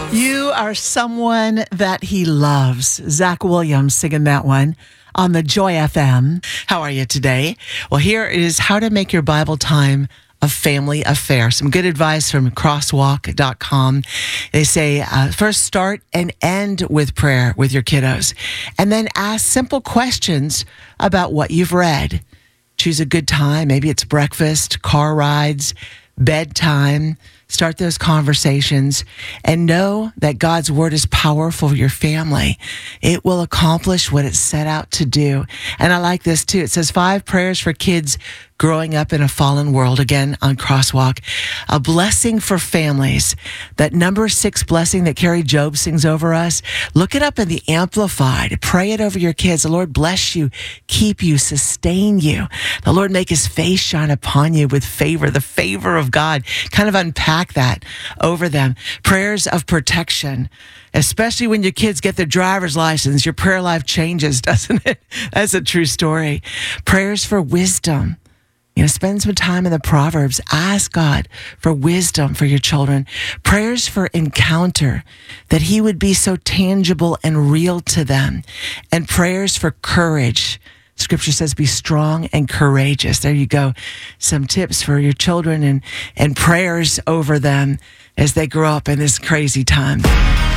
You are someone that he loves. Zach Williams singing that one on the Joy FM. How are you today? Well, here is how to make your Bible time a family affair. Some good advice from crosswalk.com. They say, first start and end with prayer with your kiddos, and then ask simple questions about what you've read. Choose a good time. Maybe it's breakfast, car rides, bedtime. Start those conversations and know that God's word is powerful for your family. It will accomplish what it's set out to do. And I like this too. It says 5 prayers for kids growing up in a fallen world, again on Crosswalk. A blessing for families. That number 6 blessing that Carrie Job sings over us. Look it up in the Amplified. Pray it over your kids. The Lord bless you, keep you, sustain you. The Lord make his face shine upon you with favor, the favor of God. Kind of unpack that over them. Prayers of protection. Especially when your kids get their driver's license, your prayer life changes, doesn't it? That's a true story. Prayers for wisdom. Spend some time in the Proverbs. Ask God for wisdom for your children. Prayers for encounter, that he would be so tangible and real to them. And prayers for courage. Scripture says, be strong and courageous. There you go. Some tips for your children and prayers over them as they grow up in this crazy time.